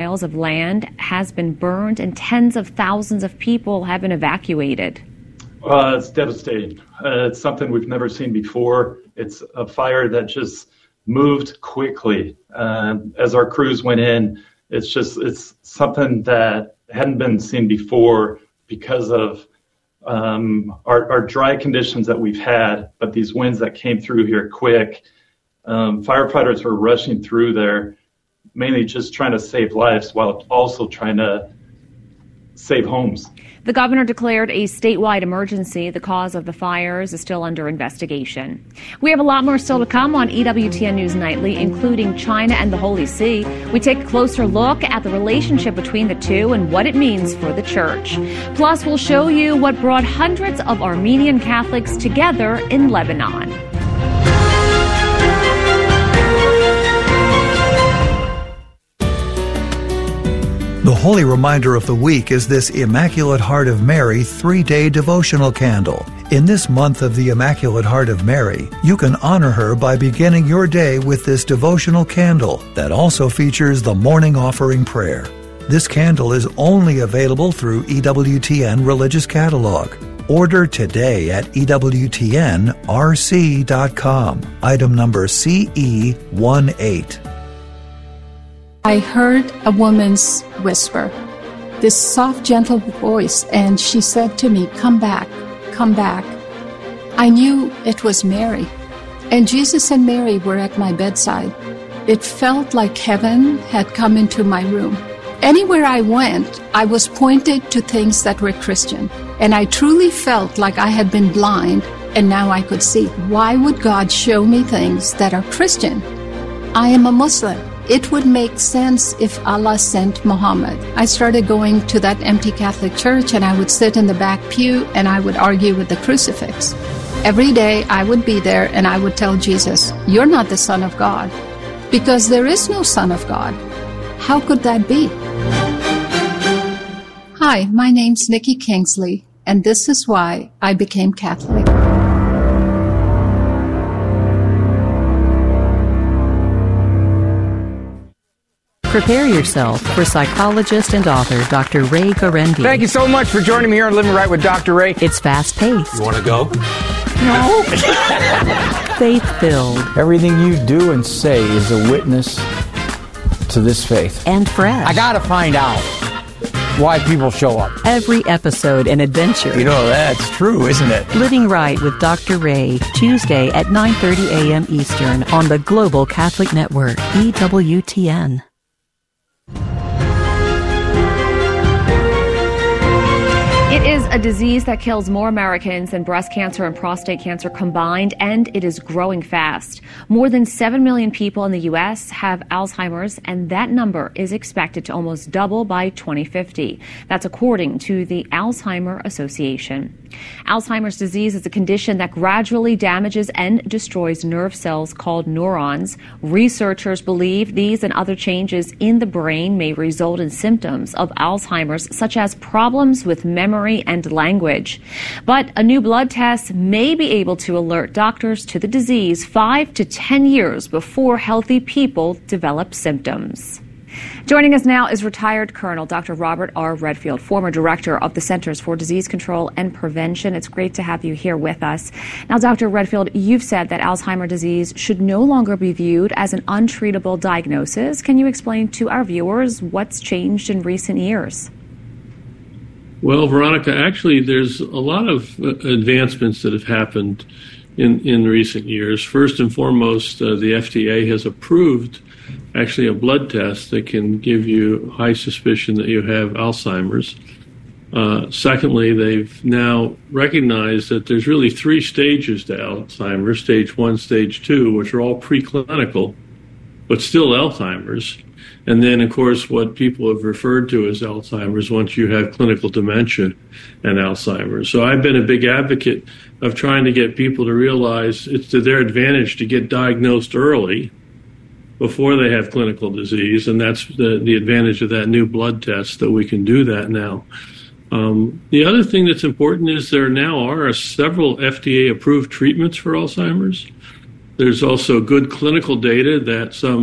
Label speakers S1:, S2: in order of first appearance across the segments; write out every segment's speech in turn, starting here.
S1: miles of land has been burned and tens of thousands of people have been evacuated.
S2: It's devastating. It's something we've never seen before. It's a fire that just moved quickly. As our crews went in, it's something that hadn't been seen before because of our dry conditions that we've had, but these winds that came through here quick. Firefighters were rushing through there, mainly just trying to save lives while also trying to save homes.
S1: The governor declared a statewide emergency. The cause of the fires is still under investigation. We have a lot more still to come on EWTN News Nightly, including China and the Holy See. We take a closer look at the relationship between the two and what it means for the church. Plus, we'll show you what brought hundreds of Armenian Catholics together in Lebanon.
S3: The holy reminder of the week is this Immaculate Heart of Mary 3-day devotional candle. In this month of the Immaculate Heart of Mary, you can honor her by beginning your day with this devotional candle that also features the morning offering prayer. This candle is only available through EWTN Religious Catalog. Order today at EWTNRC.com. Item number CE18.
S4: I heard a woman's whisper, this soft, gentle voice, and she said to me, "Come back, come back." I knew it was Mary, and Jesus and Mary were at my bedside. It felt like heaven had come into my room. Anywhere I went, I was pointed to things that were Christian, and I truly felt like I had been blind, and now I could see. Why would God show me things that are Christian? I am a Muslim. It would make sense if Allah sent Muhammad. I started going to that empty Catholic church, and I would sit in the back pew and I would argue with the crucifix. Every day I would be there and I would tell Jesus, "You're not the Son of God," because there is no Son of God. How could that be? Hi, my name's Nikki Kingsley, and this is why I became Catholic.
S5: Prepare yourself for psychologist and author Dr. Ray Guarendi.
S6: Thank you so much for joining me here on Living Right with Dr. Ray.
S5: It's fast-paced.
S7: You want to go?
S6: No.
S5: Faith-filled.
S8: Everything you do and say is a witness to this faith.
S5: And fresh.
S6: I got to find out why people show up.
S5: Every episode an adventure.
S8: You know, that's true, isn't it?
S5: Living Right with Dr. Ray, Tuesday at 9:30 a.m. Eastern on the Global Catholic Network, EWTN.
S1: It is a disease that kills more Americans than breast cancer and prostate cancer combined, and it is growing fast. More than 7 million people in the U.S. have Alzheimer's, and that number is expected to almost double by 2050. That's according to the Alzheimer's Association. Alzheimer's disease is a condition that gradually damages and destroys nerve cells called neurons. Researchers believe these and other changes in the brain may result in symptoms of Alzheimer's, such as problems with memory and language. But a new blood test may be able to alert doctors to the disease 5 to 10 years before healthy people develop symptoms. Joining us now is retired Colonel Dr. Robert R. Redfield, former director of the Centers for Disease Control and Prevention. It's great to have you here with us. Now, Dr. Redfield, you've said that Alzheimer's disease should no longer be viewed as an untreatable diagnosis. Can you explain to our viewers what's changed in recent years?
S9: Well, Veronica, actually, there's a lot of advancements that have happened in recent years. First and foremost, the FDA has approved actually a blood test that can give you high suspicion that you have Alzheimer's. Secondly, they've now recognized that there's really 3 stages to Alzheimer's, stage 1, stage 2, which are all preclinical, but still Alzheimer's. And then, of course, what people have referred to as Alzheimer's once you have clinical dementia and Alzheimer's. So I've been a big advocate of trying to get people to realize it's to their advantage to get diagnosed early before they have clinical disease, and that's the advantage of that new blood test, that we can do that now. The other thing that's important is there now are several FDA-approved treatments for Alzheimer's. There's also good clinical data that some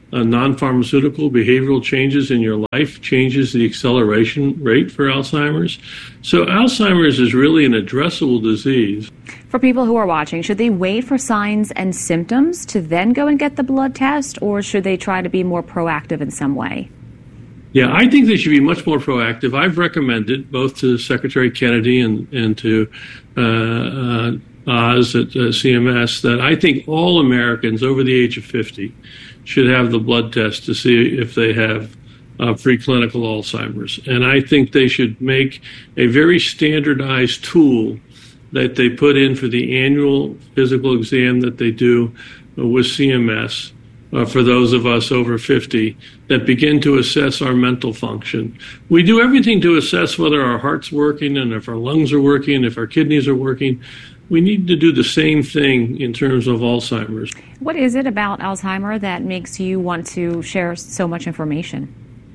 S9: non-pharmaceutical behavioral changes in your life changes the acceleration rate for Alzheimer's. So Alzheimer's is really an addressable disease.
S1: For people who are watching, should they wait for signs and symptoms to then go and get the blood test, or should they try to be more proactive in some way?
S9: Yeah, I think they should be much more proactive. I've recommended both to Secretary Kennedy and to Oz at CMS that I think all Americans over the age of 50 should have the blood test to see if they have preclinical Alzheimer's. And I think they should make a very standardized tool that they put in for the annual physical exam that they do with CMS for those of us over 50 that begin to assess our mental function. We do everything to assess whether our heart's working and if our lungs are working, if our kidneys are working. We need to do the same thing in terms of Alzheimer's.
S1: What is it about Alzheimer's that makes you want to share so much information?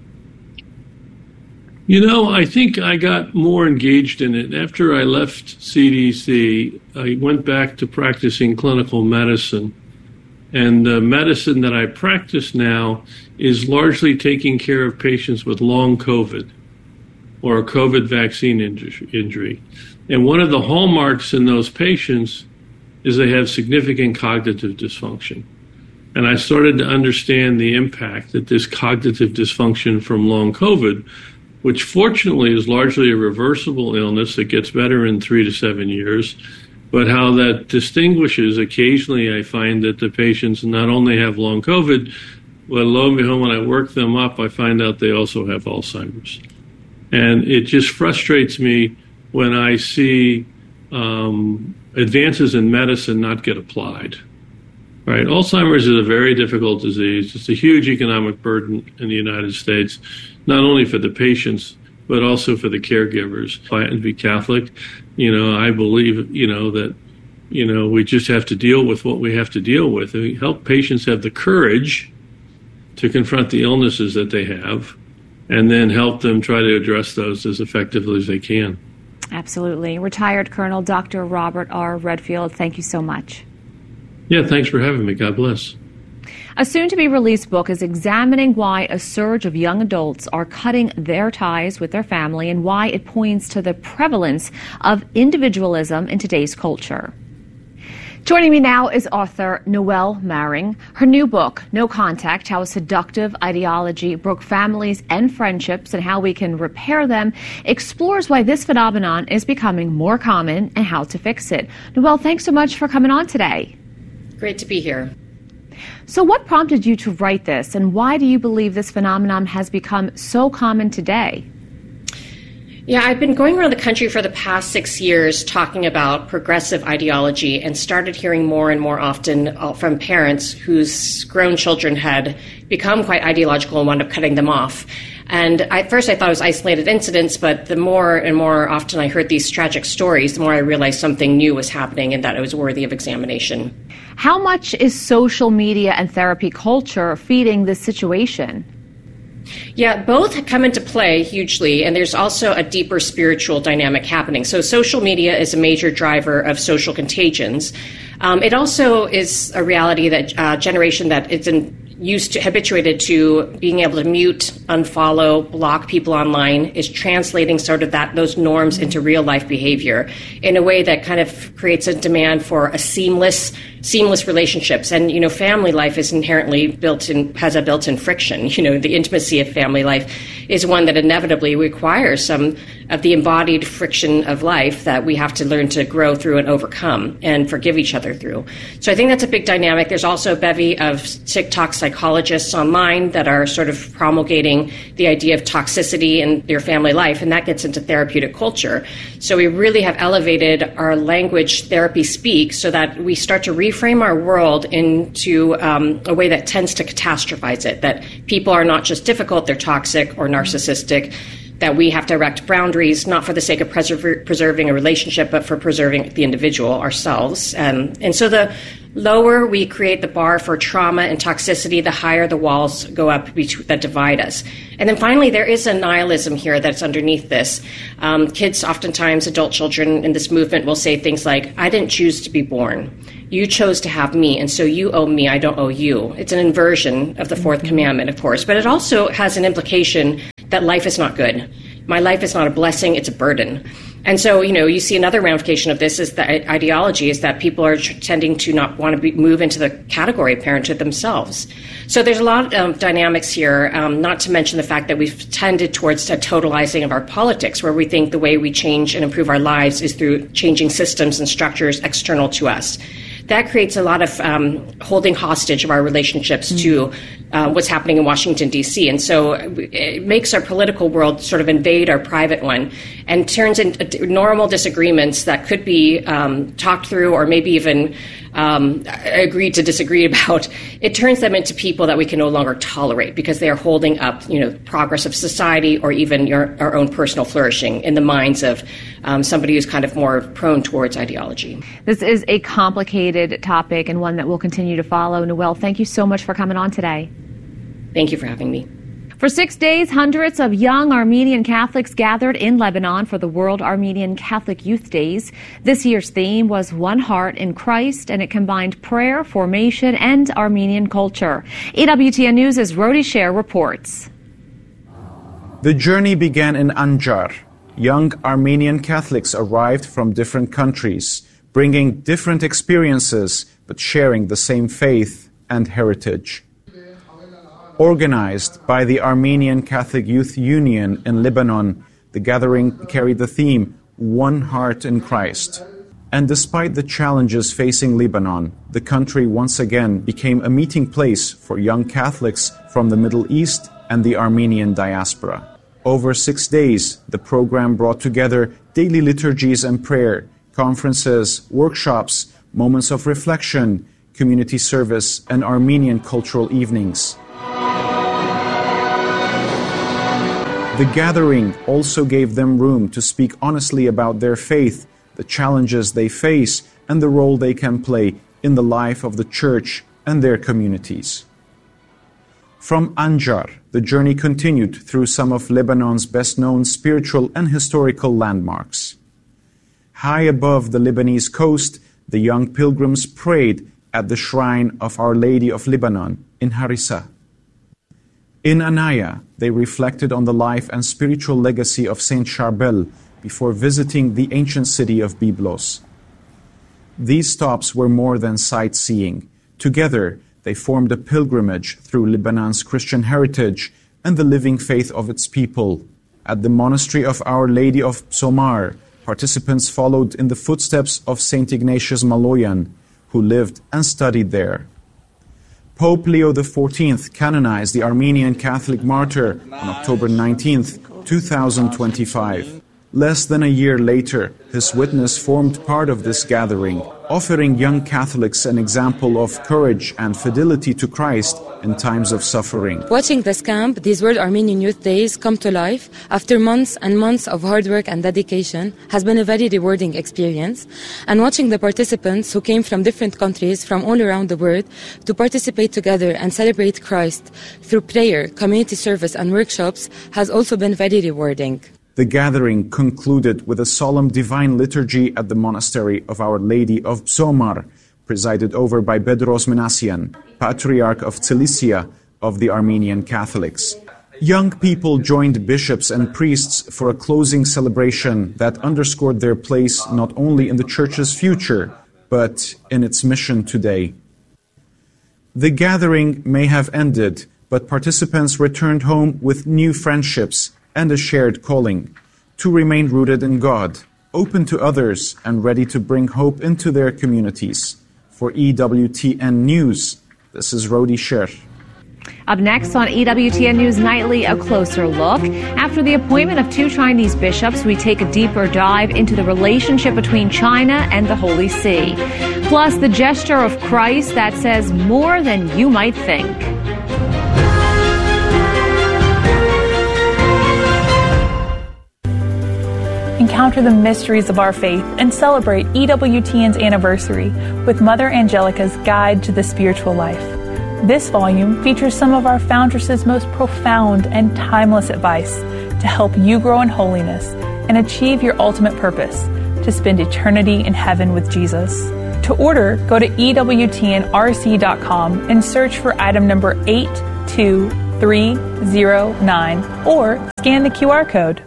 S9: You know, I think I got more engaged in it. After I left CDC, I went back to practicing clinical medicine. And the medicine that I practice now is largely taking care of patients with long COVID or a COVID vaccine injury. And one of the hallmarks in those patients is they have significant cognitive dysfunction. And I started to understand the impact that this cognitive dysfunction from long COVID, which fortunately is largely a reversible illness that gets better in 3 to 7 years, but how that distinguishes. Occasionally I find that the patients not only have long COVID, but lo and behold, when I work them up, I find out they also have Alzheimer's. And it just frustrates me when I see advances in medicine not get applied. Right? Alzheimer's is a very difficult disease. It's a huge economic burden in the United States, not only for the patients, but also for the caregivers. If I be Catholic, I believe, that, we just have to deal with what we have to deal with. And help patients have the courage to confront the illnesses that they have, and then help them try to address those as effectively as they can.
S1: Absolutely. Retired Colonel Dr. Robert R. Redfield, thank you so much.
S9: Yeah, thanks for having me. God bless.
S1: A soon-to-be-released book is examining why a surge of young adults are cutting their ties with their family and why it points to the prevalence of individualism in today's culture. Joining me now is author Noelle Maring. Her new book, No Contact, How a Seductive Ideology Broke Families and Friendships and How We Can Repair Them, explores why this phenomenon is becoming more common and how to fix it. Noelle, thanks so much for coming on today.
S7: Great to be here.
S1: So what prompted you to write this, and why do you believe this phenomenon has become so common today?
S7: Yeah, I've been going around the country for the past 6 years talking about progressive ideology and started hearing more and more often from parents whose grown children had become quite ideological and wound up cutting them off. And at first I thought it was isolated incidents, but the more and more often I heard these tragic stories, the more I realized something new was happening and that it was worthy of examination.
S1: How much is social media and therapy culture feeding this situation?
S7: Yeah, both come into play hugely, and there's also a deeper spiritual dynamic happening. So social media is a major driver of social contagions. It also is a reality that a generation that isn't habituated to being able to mute, unfollow, block people online is translating sort of those norms into real life behavior in a way that kind of creates a demand for a seamless relationships. And, family life is inherently has a built-in friction. The intimacy of family life is one that inevitably requires some of the embodied friction of life that we have to learn to grow through and overcome and forgive each other through. So I think that's a big dynamic. There's also a bevy of TikTok psychologists online that are sort of promulgating the idea of toxicity in their family life, and that gets into therapeutic culture. So we really have elevated our language therapy speak so that we start to reframe our world into a way that tends to catastrophize it, that people are not just difficult, they're toxic or narcissistic, that we have to erect boundaries, not for the sake of preserving a relationship, but for preserving the individual, ourselves. And so the lower we create the bar for trauma and toxicity, the higher the walls go up that divide us. And then finally, there is a nihilism here that's underneath this. Kids, oftentimes adult children in this movement, will say things like, I didn't choose to be born. You chose to have me, and so you owe me, I don't owe you. It's an inversion of the fourth commandment, of course, but it also has an implication that life is not good. My life is not a blessing, it's a burden. And so, you see another ramification of this is that ideology is that people are tending to not want to move into the category of parenthood themselves. So there's a lot of dynamics here, not to mention the fact that we've tended towards a totalizing of our politics, where we think the way we change and improve our lives is through changing systems and structures external to us. That creates a lot of holding hostage of our relationships to what's happening in Washington, D.C. And so it makes our political world sort of invade our private one and turns into normal disagreements that could be talked through or maybe even agreed to disagree about. It turns them into people that we can no longer tolerate because they are holding up, progress of society or even our own personal flourishing in the minds of somebody who's kind of more prone towards ideology.
S1: This is a complicated topic and one that we'll continue to follow. Noelle, thank you so much for coming on today.
S7: Thank you for having me.
S1: For 6 days, hundreds of young Armenian Catholics gathered in Lebanon for the World Armenian Catholic Youth Days. This year's theme was One Heart in Christ, and it combined prayer, formation, and Armenian culture. EWTN News' Rodi Sher reports.
S10: The journey began in Anjar. Young Armenian Catholics arrived from different countries, bringing different experiences, but sharing the same faith and heritage. Organized by the Armenian Catholic Youth Union in Lebanon, the gathering carried the theme, One Heart in Christ. And despite the challenges facing Lebanon, the country once again became a meeting place for young Catholics from the Middle East and the Armenian diaspora. Over 6 days, the program brought together daily liturgies and prayer, conferences, workshops, moments of reflection, community service, and Armenian cultural evenings. The gathering also gave them room to speak honestly about their faith, the challenges they face, and the role they can play in the life of the church and their communities. From Anjar, the journey continued through some of Lebanon's best-known spiritual and historical landmarks. High above the Lebanese coast, the young pilgrims prayed at the shrine of Our Lady of Lebanon in Harissa. In Anaya, they reflected on the life and spiritual legacy of Saint Charbel before visiting the ancient city of Byblos. These stops were more than sightseeing. Together, they formed a pilgrimage through Lebanon's Christian heritage and the living faith of its people. At the monastery of Our Lady of Psomar, participants followed in the footsteps of Saint Ignatius Maloyan, who lived and studied there. Pope Leo XIV canonized the Armenian Catholic martyr on October 19, 2025. Less than a year later, his witness formed part of this gathering, offering young Catholics an example of courage and fidelity to Christ in times of suffering.
S11: Watching this camp, these World Armenian Youth Days come to life after months and months of hard work and dedication has been a very rewarding experience. And watching the participants who came from different countries from all around the world to participate together and celebrate Christ through prayer, community service and workshops has also been very rewarding.
S10: The gathering concluded with a solemn divine liturgy at the monastery of Our Lady of Psomar, presided over by Bedros Minassian, Patriarch of Cilicia of the Armenian Catholics. Young people joined bishops and priests for a closing celebration that underscored their place not only in the Church's future, but in its mission today. The gathering may have ended, but participants returned home with new friendships and a shared calling, to remain rooted in God, open to others, and ready to bring hope into their communities. For EWTN News, this is Rodi Sher.
S1: Up next on EWTN News Nightly, a closer look. After the appointment of 2 Chinese bishops, we take a deeper dive into the relationship between China and the Holy See. Plus, the gesture of Christ that says more than you might think.
S12: encounter the mysteries of our faith and celebrate EWTN's anniversary with Mother Angelica's Guide to the Spiritual Life. This volume features some of our foundress's most profound and timeless advice to help you grow in holiness and achieve your ultimate purpose, to spend eternity in heaven with Jesus. To order, go to EWTNRC.com and search for item number 82309 or scan the QR code.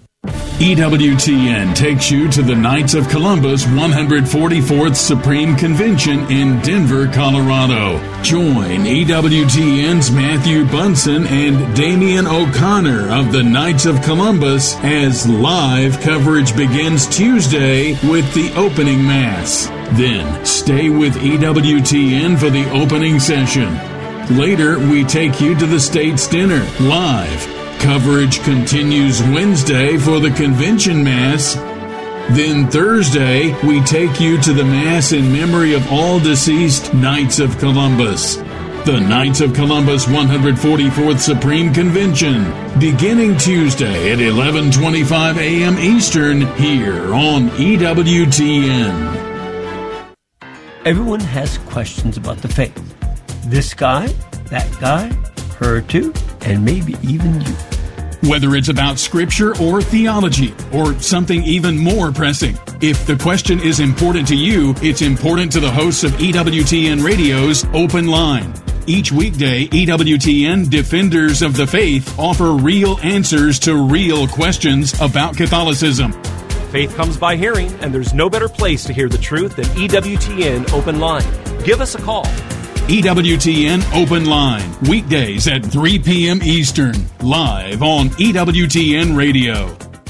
S13: EWTN takes you to the Knights of Columbus 144th Supreme Convention in Denver, Colorado. Join EWTN's Matthew Bunson and Damian O'Connor of the Knights of Columbus as live coverage begins Tuesday with the opening Mass. Then stay with EWTN for the opening session. Later, we take you to the States Dinner live. Coverage continues Wednesday for the Convention Mass. Then Thursday, we take you to the Mass in memory of all deceased Knights of Columbus. The Knights of Columbus 144th Supreme Convention, beginning Tuesday at 11:25 a.m. Eastern, here on EWTN.
S14: Everyone has questions about the faith. This guy, that guy, her too, and maybe even you.
S13: Whether it's about scripture or theology or something even more pressing, if the question is important to you, it's important to the hosts of EWTN Radio's Open Line. Each weekday, EWTN Defenders of the Faith offer real answers to real questions about Catholicism.
S15: Faith comes by hearing, and there's no better place to hear the truth than EWTN Open Line. Give us a call.
S13: EWTN Open Line, weekdays at 3 p.m. Eastern, live on EWTN Radio.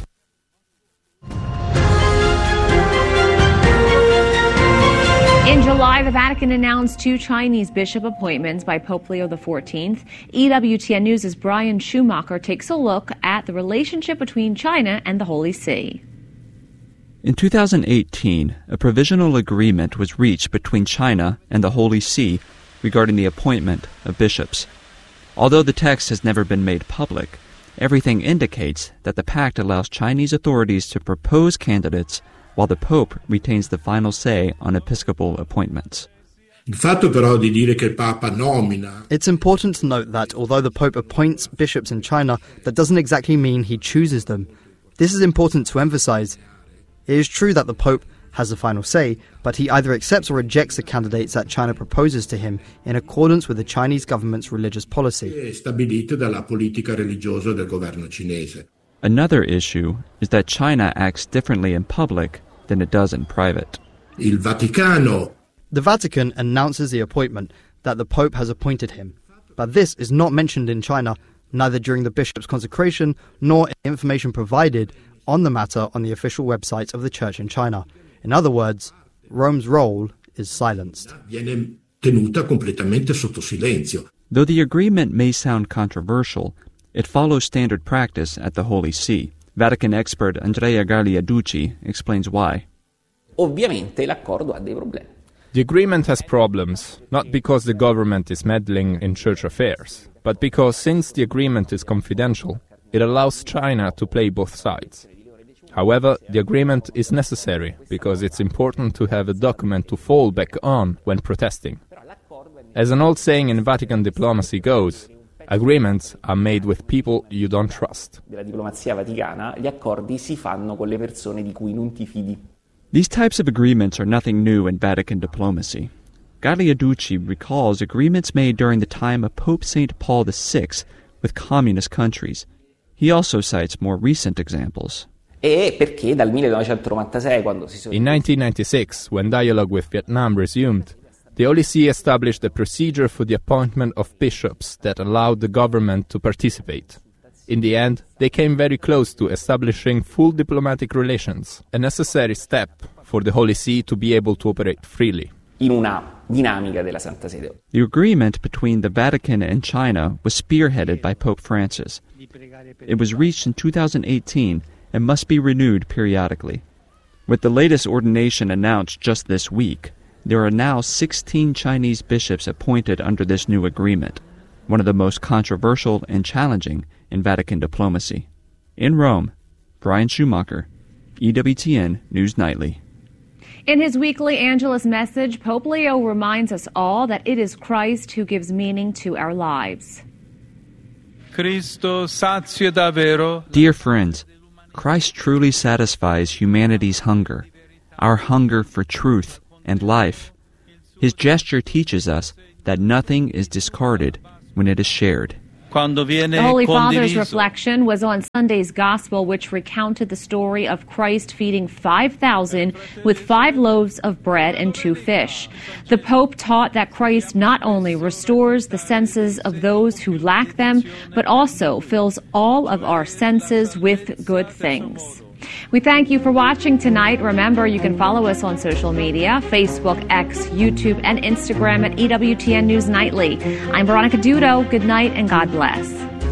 S1: In July, the Vatican announced 2 Chinese bishop appointments by Pope Leo XIV. EWTN News' Brian Schumacher takes a look at the relationship between China and the Holy See.
S16: In 2018, a provisional agreement was reached between China and the Holy See regarding the appointment of bishops. Although the text has never been made public, everything indicates that the pact allows Chinese authorities to propose candidates while the Pope retains the final say on episcopal appointments.
S17: It's important to note that although the Pope appoints bishops in China, that doesn't exactly mean he chooses them. This is important to emphasize. It is true that the Pope has the final say, but he either accepts or rejects the candidates that China proposes to him in accordance with the Chinese government's religious policy.
S16: Another issue is that China acts differently in public than it does in private.
S17: The Vatican announces the appointment that the Pope has appointed him, but this is not mentioned in China, neither during the bishop's consecration nor information provided on the matter on the official website of the Church in China. In other words, Rome's role is silenced.
S16: Though the agreement may sound controversial, it follows standard practice at the Holy See. Vatican expert Andrea Gagliarducci explains why.
S8: The agreement has problems, not because the government is meddling in church affairs, but because since the agreement is confidential, it allows China to play both sides. However, the agreement is necessary because it's important to have a document to fall back on when protesting. As an old saying in Vatican diplomacy goes, agreements are made with people you don't trust.
S16: These types of agreements are nothing new in Vatican diplomacy. Gagliarducci recalls agreements made during the time of Pope St. Paul VI with communist countries. He also cites more recent examples.
S8: In 1996, when dialogue with Vietnam resumed, the Holy See established a procedure for the appointment of bishops that allowed the government to participate. In the end, they came very close to establishing full diplomatic relations, a necessary step for the Holy See to be able to operate freely.
S16: The agreement between the Vatican and China was spearheaded by Pope Francis. It was reached in 2018 and must be renewed periodically. With the latest ordination announced just this week, there are now 16 Chinese bishops appointed under this new agreement, one of the most controversial and challenging in Vatican diplomacy. In Rome, Brian Schumacher, EWTN News Nightly.
S1: In his weekly Angelus message, Pope Leo reminds us all that it is Christ who gives meaning to our lives.
S16: Dear friends, Christ truly satisfies humanity's hunger, our hunger for truth and life. His gesture teaches us that nothing is discarded when it is shared.
S1: The Holy Father's reflection was on Sunday's Gospel, which recounted the story of Christ feeding 5,000 with 5 loaves of bread and 2 fish. The Pope taught that Christ not only restores the senses of those who lack them, but also fills all of our senses with good things. We thank you for watching tonight. Remember, you can follow us on social media, Facebook, X, YouTube, and Instagram at EWTN News Nightly. I'm Veronica Dudo. Good night and God bless.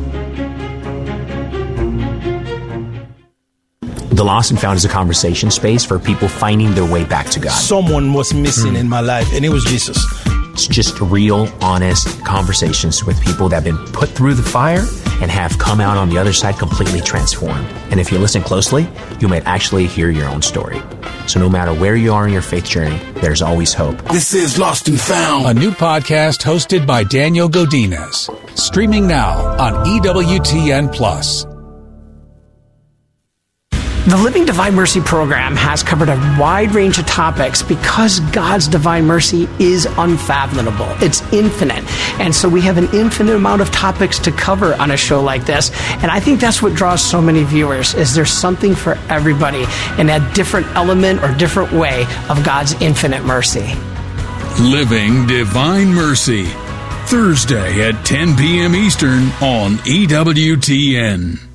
S18: The Lost and Found is a conversation space for people finding their way back to God.
S19: Someone was missing in my life, and it was Jesus.
S18: It's just real, honest conversations with people that have been put through the fire and have come out on the other side completely transformed. And if you listen closely, you might actually hear your own story. So no matter where you are in your faith journey, there's always hope.
S20: This is Lost and Found,
S21: a new podcast hosted by Daniel Godinez. Streaming now on EWTN+.
S22: The Living Divine Mercy program has covered a wide range of topics because God's divine mercy is unfathomable. It's infinite. And so we have an infinite amount of topics to cover on a show like this. And I think that's what draws so many viewers, is there's something for everybody in a different element or different way of God's infinite mercy.
S13: Living Divine Mercy, Thursday at 10 p.m. Eastern on EWTN.